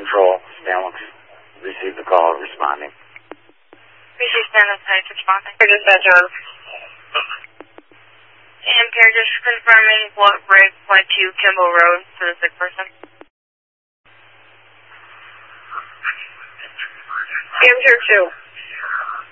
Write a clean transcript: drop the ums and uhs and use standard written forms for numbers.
Control, Stanley. Receive the call, responding. Receive Stanley, responding. Pair dispatch on. And Pair, just confirming what rig went to Kimball Road for the sick person. Am Tier 2.